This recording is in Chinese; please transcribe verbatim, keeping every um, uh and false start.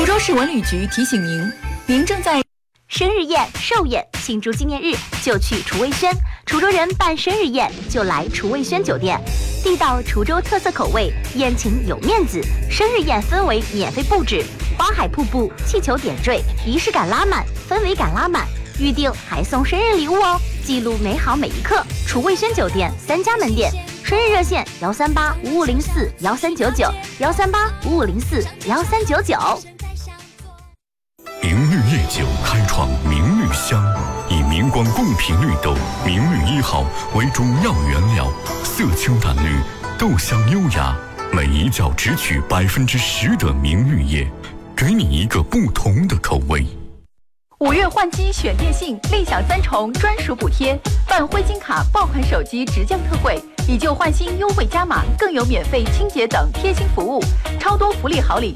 滁州市文旅局提醒您，您正在生日宴、寿宴、庆祝纪念日就去厨卫轩，滁州人办生日宴就来厨卫轩酒店，地道滁州特色口味，宴请有面子，生日宴氛围免费布置，花海瀑布、气球点缀，仪式感拉满，氛围感拉满，预定还送生日礼物哦，记录美好每一刻。厨卫轩酒店三家门店，生日热线幺三八五五零四幺三九九幺三八五五零四幺三九九。 明绿夜酒开创明绿香，以明光贡品绿豆明绿一号为主要原料，色清淡绿，豆香优雅，每一窖只取百分之十的明绿叶，给你一个不同的口味。 五月换机选电信，立享三重专属补贴，办灰金卡爆款手机直降特惠，以旧换新优惠加码，更有免费清洁等贴心服务，超多福利好礼